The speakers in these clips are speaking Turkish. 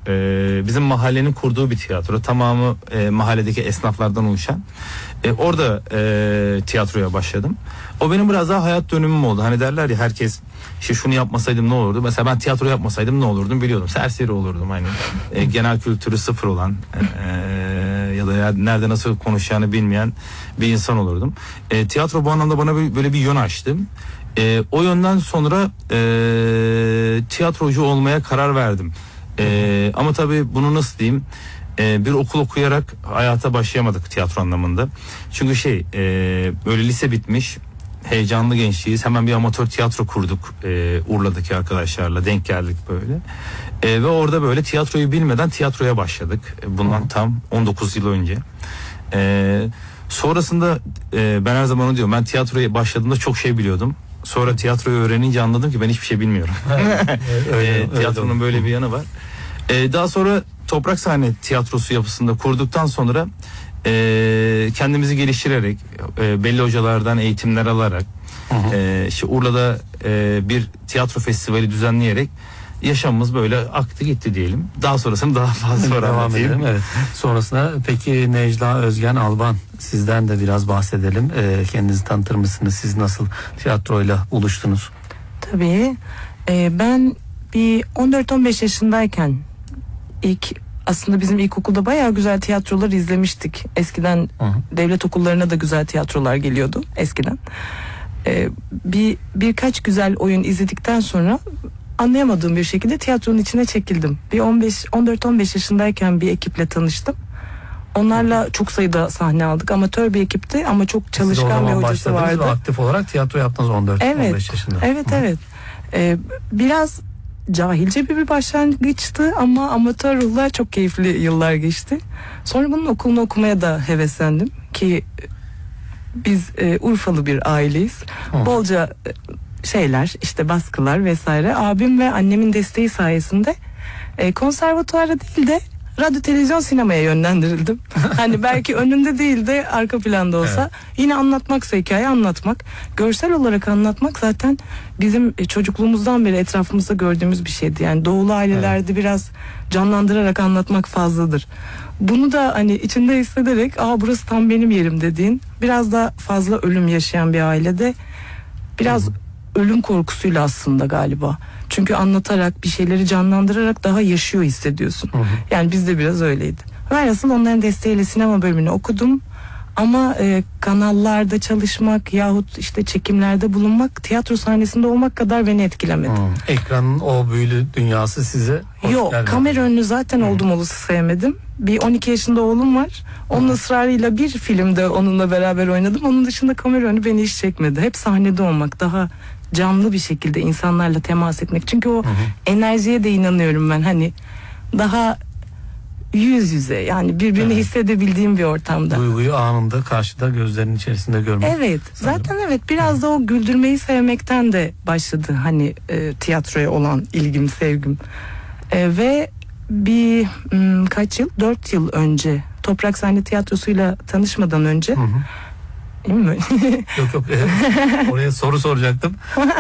Bizim mahallenin kurduğu bir tiyatro. Tamamı mahalledeki esnaflardan oluşan. Orada tiyatroya başladım. O benim biraz daha hayat dönümüm oldu. Hani derler ya, herkes işte şunu yapmasaydım ne olurdu? Mesela ben tiyatro yapmasaydım ne olurdum biliyordum. Serseri olurdum hani. Genel kültürü sıfır olan ya da nerede nasıl konuşacağını bilmeyen bir insan olurdum. Tiyatro bu anlamda bana böyle bir yön açtı. O yönden sonra tiyatrocu olmaya karar verdim. Ama tabii bunu nasıl diyeyim? Bir okul okuyarak hayata başlayamadık tiyatro anlamında. Çünkü böyle lise bitmiş, heyecanlı gençliğiz. Hemen bir amatör tiyatro kurduk Urla'daki arkadaşlarla, denk geldik böyle. Ve orada böyle tiyatroyu bilmeden tiyatroya başladık. Bundan tam 19 yıl önce. Sonrasında ben her zaman onu diyorum, ben tiyatroya başladığımda çok şey biliyordum. Sonra tiyatroyu öğrenince anladım ki ben hiçbir şey bilmiyorum. Tiyatronun böyle bir yanı var. Daha sonra Toprak Sahne Tiyatrosu yapısında kurduktan sonra kendimizi geliştirerek, belli hocalardan eğitimler alarak, işte Urla'da bir tiyatro festivali düzenleyerek yaşamımız böyle aktı gitti diyelim. Daha sonrasını daha fazla devam edelim. Evet. Sonrasında peki Necla Özgen Alban, sizden de biraz bahsedelim. Kendinizi tanıtır mısınız? Siz nasıl tiyatroyla buluştunuz? Tabii. Ben bir 14-15 yaşındayken aslında bizim ilkokulda bayağı güzel tiyatrolar izlemiştik. Eskiden devlet okullarına da güzel tiyatrolar geliyordu eskiden. Birkaç güzel oyun izledikten sonra anlayamadığım bir şekilde tiyatronun içine çekildim. Bir 14-15 yaşındayken bir ekiple tanıştım. Onlarla çok sayıda sahne aldık. Amatör bir ekipti ama çok çalışkan bir hocası vardı. Aktif olarak tiyatro yaptınız 14-15 yaşında. Evet. Biraz cahilce bir başlangıçtı ama amatör ruhla çok keyifli yıllar geçti. Sonra bunun okulunu okumaya da heveslendim ki biz Urfalı bir aileyiz. Bolca şeyler, işte baskılar vesaire. Abim ve annemin desteği sayesinde konservatuara değil de radyo, televizyon, sinemaya yönlendirildim. Hani belki önünde değil de arka planda olsa yine anlatmaksa hikaye anlatmak, görsel olarak anlatmak zaten bizim çocukluğumuzdan beri etrafımızda gördüğümüz bir şeydi. Yani doğulu ailelerde biraz canlandırarak anlatmak fazladır. Bunu da hani içinde hissederek burası tam benim yerim dediğin, biraz da fazla ölüm yaşayan bir ailede biraz ölüm korkusuyla aslında galiba. Çünkü anlatarak, bir şeyleri canlandırarak daha yaşıyor hissediyorsun. Yani bizde biraz öyleydi. Velhasıl onların desteğiyle sinema bölümünü okudum. Ama kanallarda çalışmak yahut işte çekimlerde bulunmak, tiyatro sahnesinde olmak kadar beni etkilemedi. Ekranın o büyülü dünyası size hoş gelmedi. Kamera önünü zaten oldum olası sevmedim. Bir 12 yaşında oğlum var. Onun ısrarıyla bir filmde onunla beraber oynadım. Onun dışında kamera önü beni hiç çekmedi. Hep sahnede olmak, daha canlı bir şekilde insanlarla temas etmek. Çünkü o enerjiye de inanıyorum ben. Hani daha yüz yüze, yani birbirini hissedebildiğim bir ortamda. Duyguyu anında karşıda, gözlerinin içerisinde görmek. Evet. Zaten biraz da o güldürmeyi sevmekten de başladı. Hani tiyatroya olan ilgim, sevgim. Ve bir kaç yıl? 4 yıl önce Toprak Sahne Tiyatrosu'yla tanışmadan önce değil mi? Yok. Oraya soru soracaktım.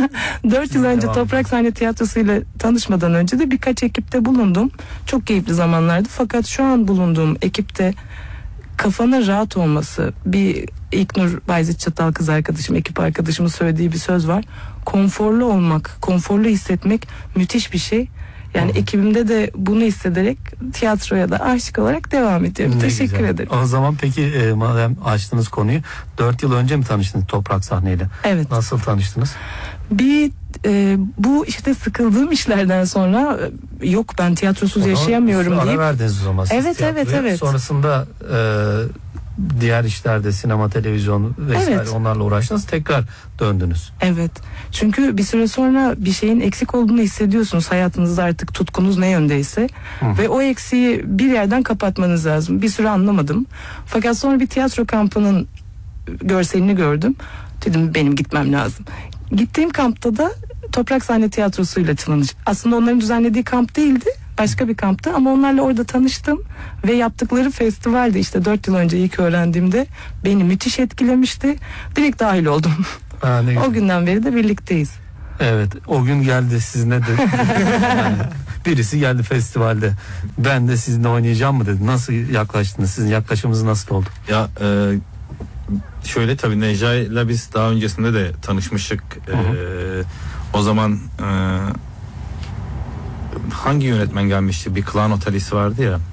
4 yıl önce Toprak Sahne Tiyatrosu'yla tanışmadan önce de birkaç ekipte bulundum. Çok keyifli zamanlardı. Fakat şu an bulunduğum ekipte kafanın rahat olması, bir İlknur Bayezid Çatal kız arkadaşım, ekip arkadaşımın söylediği bir söz var. Konforlu olmak, konforlu hissetmek müthiş bir şey. Yani ekibimde de bunu hissederek tiyatroya da aşık olarak devam ediyorum. Teşekkür ederim. O zaman peki madem açtınız konuyu, 4 yıl önce mi tanıştınız Toprak Sahneyle? Evet. Nasıl tanıştınız? Bu işte sıkıldığım işlerden sonra yok ben tiyatrosuz yaşayamıyorum deyip. Ara verdiniz o zaman. Evet. Sonrasında diğer işlerde sinema, televizyon vesaire onlarla uğraştınız, tekrar döndünüz. Evet. Çünkü bir süre sonra bir şeyin eksik olduğunu hissediyorsunuz. Hayatınızda artık tutkunuz ne yöndeyse ve o eksiği bir yerden kapatmanız lazım. Bir süre anlamadım. Fakat sonra bir tiyatro kampının görselini gördüm. Dedim benim gitmem lazım. Gittiğim kampta da Toprak Sahne Tiyatrosu'yla aslında onların düzenlediği kamp değildi. Başka bir kamptı ama onlarla orada tanıştım ve yaptıkları festivalde işte 4 yıl önce ilk öğrendiğimde beni müthiş etkilemişti. Direkt dahil oldum. O günden beri de birlikteyiz. Evet, o gün geldi, siz ne dediniz? Yani Birisi geldi festivalde. Ben de sizinle oynayacağım mı dedi. Nasıl yaklaştınız? Sizin yaklaşımınız nasıl oldu? Ya şöyle, tabii Necla ile biz daha öncesinde de tanışmıştık. O zaman hangi yönetmen gelmişti? Bir klan otelisi vardı ya.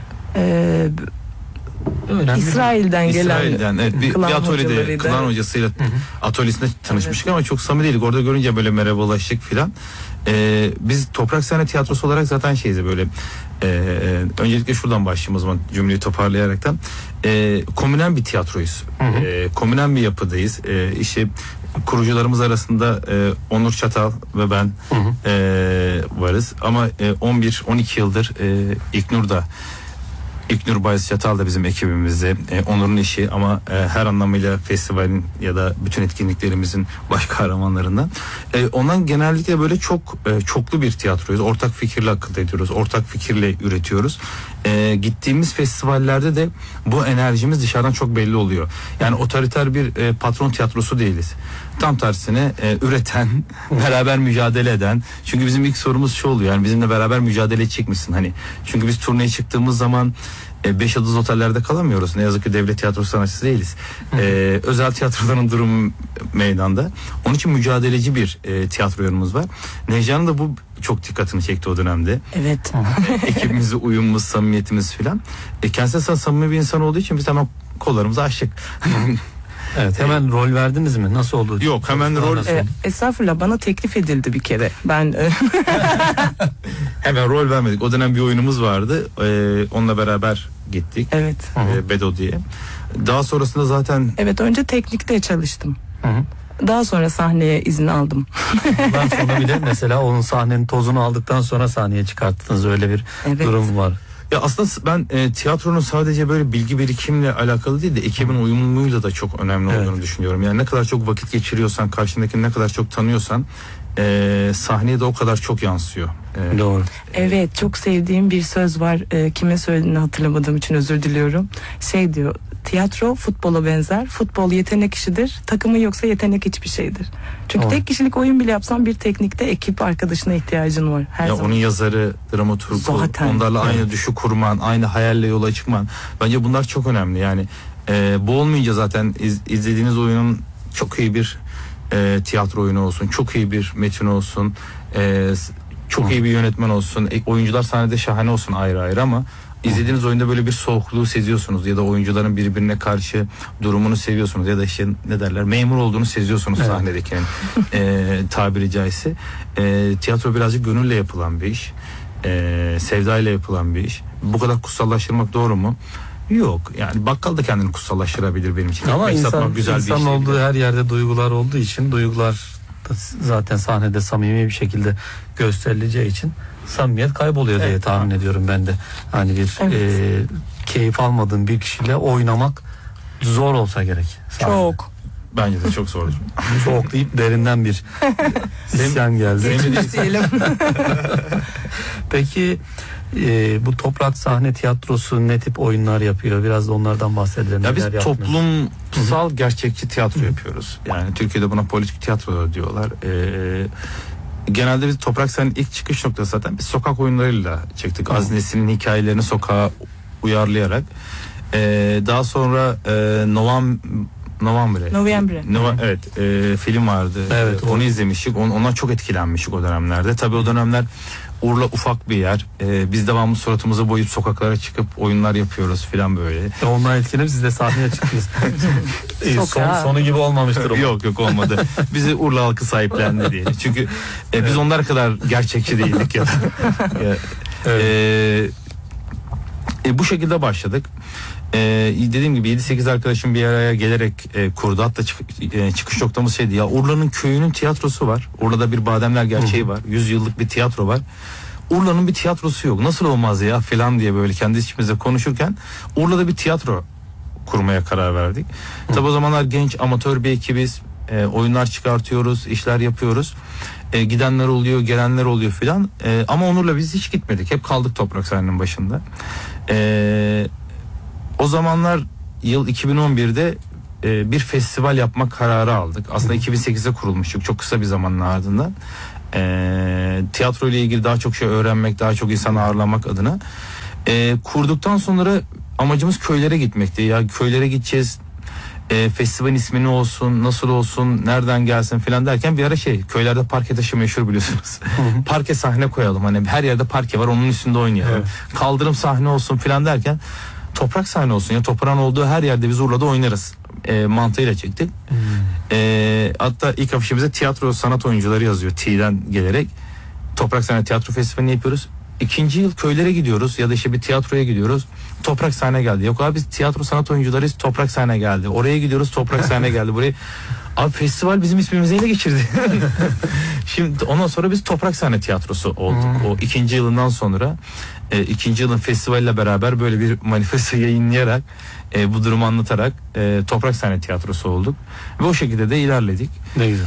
İsrail'den evet, bir atölyede hocalarıydı. klan hocasıyla atölyesinde tanışmıştık ama çok samimi değildik. Orada görünce böyle merhabalaştık filan. Biz Toprak Sahne Tiyatrosu olarak zaten şeyiz böyle. Öncelikle şuradan başlayayım o zaman cümleyi toparlayaraktan. Komünen bir tiyatroyuz. Komünen bir yapıdayız. İşte kurucularımız arasında Onur Çatal ve ben varız. Ama 11-12 yıldır İlknur Bayez Çatal da bizim ekibimizde. Onur'un işi ama her anlamıyla festivalin ya da bütün etkinliklerimizin baş kahramanlarından. Ondan genellikle böyle çoklu bir tiyatroyuz. Ortak fikirle akıl ediyoruz. Ortak fikirle üretiyoruz. Gittiğimiz festivallerde de bu enerjimiz dışarıdan çok belli oluyor. Yani otoriter bir patron tiyatrosu değiliz. Tam tersine üreten, beraber mücadele eden. Çünkü bizim ilk sorumuz şu oluyor. Yani bizimle beraber mücadele edecek misin? Hani çünkü biz turneye çıktığımız zaman 5 yıldız otellerde kalamıyoruz. Ne yazık ki devlet tiyatrosu sanatçısı değiliz. Özel tiyatroların durumu meydanda. Onun için mücadeleci bir tiyatro yönümüz var. Necla'nın da bu çok dikkatini çekti o dönemde. Evet. Ekibimizle uyumumuz, samimiyetimiz filan. Kendisi samimi bir insan olduğu için biz hemen kollarımızı açtık. Evet, hemen rol verdiniz mi? Nasıl oldu? Yok, hemen rol... Estağfurullah, bana teklif edildi bir kere. Ben hemen rol vermedik. O dönem bir oyunumuz vardı. Onunla beraber gittik. Evet. Bedo diye. Daha sonrasında zaten... Evet, önce teknikte çalıştım. Daha sonra sahneye izin aldım. Ondan sonra bile mesela onun sahnenin tozunu aldıktan sonra sahneye çıkarttınız, öyle bir durum var. Ya aslında ben tiyatronun sadece böyle bilgi birikimle alakalı değil de ekibin uyumluluğuyla da çok önemli olduğunu düşünüyorum. Yani ne kadar çok vakit geçiriyorsan, karşındakini ne kadar çok tanıyorsan sahneye de o kadar çok yansıyor. Doğru. Evet, çok sevdiğim bir söz var. Kime söylediğini hatırlamadığım için özür diliyorum. Şey diyor: tiyatro futbola benzer. Futbol yetenek işidir. Takımın yoksa yetenek hiçbir şeydir. Çünkü tek kişilik oyun bile yapsan bir teknikte ekip arkadaşına ihtiyacın var. Her zaman. Onun yazarı, dramaturgu, onlarla aynı düşü kurman, aynı hayalle yola çıkman. Bence bunlar çok önemli. Yani bu olmayınca zaten izlediğiniz oyunun çok iyi bir tiyatro oyunu olsun, çok iyi bir metin olsun, çok iyi bir yönetmen olsun, oyuncular sahnede şahane olsun ayrı ayrı ama İzlediğiniz oyunda böyle bir soğukluğu seziyorsunuz ya da oyuncuların birbirine karşı durumunu seviyorsunuz ya da işte ne derler, memur olduğunu seziyorsunuz sahnedekinin tabiri caizse. Tiyatro birazcık gönülle yapılan bir iş, sevdayla yapılan bir iş. Bu kadar kutsallaştırmak doğru mu? Yok. Yani bakkal da kendini kutsallaştırabilir benim için. Ama insan güzel bir şey olduğu her yerde duygular olduğu için, duygular da zaten sahnede samimi bir şekilde gösterileceği için samimiyet kayboluyor diye tahmin ediyorum ben de. Hani bir keyif almadığın bir kişiyle oynamak zor olsa gerek. Çok. Bence de çok zordur. Çok deyip derinden bir isyan geldi. Diyelim. Peki bu Toprak Sahne Tiyatrosu ne tip oyunlar yapıyor? Biraz da onlardan bahsedelim. Ya biz toplumsal gerçekçi tiyatro yapıyoruz. Yani Türkiye'de buna politik tiyatro diyorlar. Genelde biz Toprak Sahne'nin ilk çıkış noktası zaten biz sokak oyunlarıyla çektik. Aziz Nesin'in hikayelerini sokağa uyarlayarak. Daha sonra Novembre. Film vardı. Evet, onu izlemiştik. Ondan çok etkilenmiştik o dönemlerde. Tabii o dönemler Urla ufak bir yer. Biz devamlı suratımızı boyayıp sokaklara çıkıp oyunlar yapıyoruz filan böyle. Ondan etkilenip siz de sahneye çıktınız. Sonu gibi olmamıştır o. Yok olmadı. Bizi Urla halkı sahiplendi diye. Çünkü biz onlar kadar gerçekçi değildik ya da. Bu şekilde başladık. Dediğim gibi 7-8 arkadaşım bir araya gelerek kurdu. Hatta çıkış noktamız şeydi ya, Urla'nın köyünün tiyatrosu var. Urla'da bir Bademler gerçeği var. 100 yıllık bir tiyatro var. Urla'nın bir tiyatrosu yok. Nasıl olmaz ya falan diye böyle kendi içimizde konuşurken Urla'da bir tiyatro kurmaya karar verdik. Tabii o zamanlar genç amatör bir ekibiz. Oyunlar çıkartıyoruz, işler yapıyoruz. Gidenler oluyor, gelenler oluyor filan. Ama Onur'la biz hiç gitmedik. Hep kaldık Toprak Sahne'nin başında. O zamanlar yıl 2011'de bir festival yapmak kararı aldık. Aslında 2008'de kurulmuştuk, çok kısa bir zamanın ardından. Tiyatro ile ilgili daha çok şey öğrenmek, daha çok insan ağırlamak adına. Kurduktan sonra amacımız köylere gitmekti. Ya köylere gideceğiz. Festivalin ismi ne olsun, nasıl olsun, nereden gelsin filan derken bir ara köylerde parke taşı meşhur biliyorsunuz. Parke sahne koyalım, hani her yerde parke var, onun üstünde oynayalım. Evet. Kaldırım sahne olsun filan derken toprak sahne olsun, ya toprağın olduğu her yerde biz Urla'da oynarız mantığıyla çektik. Hatta ilk afişimize tiyatro sanat oyuncuları yazıyor, T'den gelerek. Toprak Sahne Tiyatro Festivali'ni yapıyoruz. 2. yıl köylere gidiyoruz ya da işte bir tiyatroya gidiyoruz. Toprak sahne geldi. Yok abi biz tiyatro sanat oyuncularıyız, toprak sahne geldi. Oraya gidiyoruz, toprak sahne geldi. Buraya abi festival bizim ismimizi ele geçirdi. Şimdi ondan sonra biz toprak sahne tiyatrosu olduk. O 2. yılından sonra 2. yılın festivalle beraber böyle bir manifesto yayınlayarak bu durumu anlatarak toprak sahne tiyatrosu olduk. Ve o şekilde de ilerledik. Ne güzel.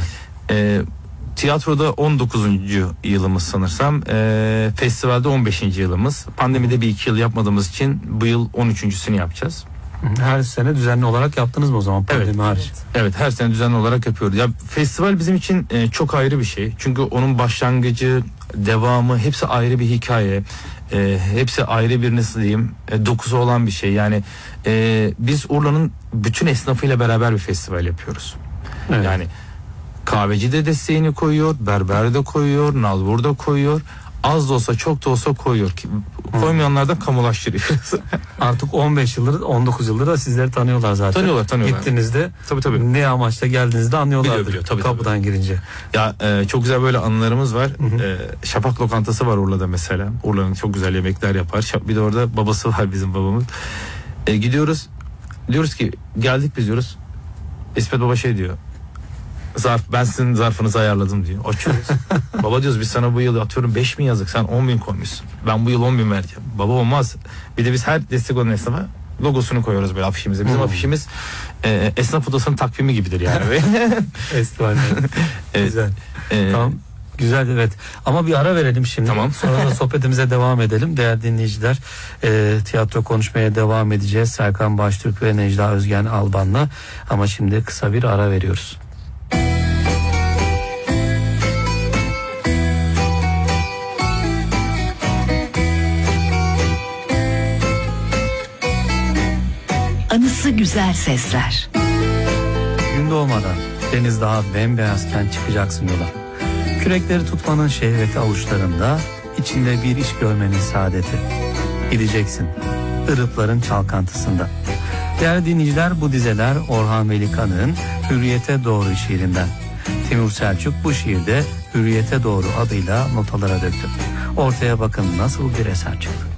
Tiyatroda 19. yılımız sanırsam, festivalde 15. yılımız. Pandemide bir 2 yıl yapmadığımız için bu yıl 13.sünü yapacağız. Her sene düzenli olarak yaptınız mı o zaman pandemi hariç? Evet, her sene düzenli olarak yapıyoruz. Ya festival bizim için çok ayrı bir şey. Çünkü onun başlangıcı, devamı hepsi ayrı bir hikaye. Hepsi ayrı bir nasıl diyeyim dokusu olan bir şey. Yani biz Urla'nın bütün esnafıyla beraber bir festival yapıyoruz. Evet. Yani kahveci de desteğini koyuyor, berber de koyuyor, nalbur da koyuyor. Az da olsa çok da olsa koyuyor. Koymayanlar da kamulaştırıyoruz. Artık 15 yıldır, 19 yıldır da sizleri tanıyorlar zaten. Tanıyorlar. Gittiğinizde tabii. ne amaçla geldiğinizde anlıyorlardır. Biliyor, tabii. Kapıdan girince. Ya çok güzel böyle anılarımız var. Şafak lokantası var Urla'da mesela. Urla'nın çok güzel yemekler yapar. Bir de orada babası var, bizim babamız. Gidiyoruz. Diyoruz ki geldik biz diyoruz. İsmet Baba diyor. Ben sizin zarfınızı ayarladım diyor. Açıyoruz. Baba diyoruz biz sana bu yıl atıyorum 5.000 yazdık, sen 10.000 koymuşsun. Ben bu yıl 10.000 vereceğim. Baba olmaz. Bir de biz her destek olan esnafa logosunu koyuyoruz böyle afişimize. Bizim afişimiz esnaf odasının takvimi gibidir yani. Festival. Güzel. Tamam. Güzel, evet. Ama bir ara verelim şimdi. Tamam. Sonra da sohbetimize devam edelim. Değerli dinleyiciler, tiyatro konuşmaya devam edeceğiz. Serkan Baştürk ve Necla Özgen Alban'la. Ama şimdi kısa bir ara veriyoruz. Anısı güzel sesler. Gün doğmadan deniz daha bembeyazken çıkacaksın yola. Kürekleri tutmanın şehveti avuçlarında, içinde bir iş görmenin saadeti. Gideceksin ırıpların çalkantısında. Değerli dinleyiciler, bu dizeler Orhan Veli-Kanık'ın Hürriyete Doğru şiirinden. Timur Selçuk bu şiirde Hürriyete Doğru adıyla notalara döktü. Ortaya bakın nasıl bir eser çıktı.